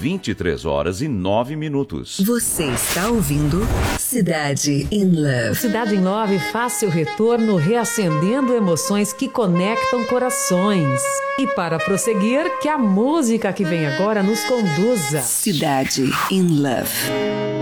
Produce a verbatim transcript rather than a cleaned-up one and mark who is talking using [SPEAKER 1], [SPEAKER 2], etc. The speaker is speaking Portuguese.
[SPEAKER 1] vinte e três horas e nove minutos.
[SPEAKER 2] Você está ouvindo Cidade in Love.
[SPEAKER 3] Cidade in Love faz seu retorno reacendendo emoções que conectam corações. E para prosseguir, que a música que vem agora nos conduza.
[SPEAKER 2] Cidade in Love.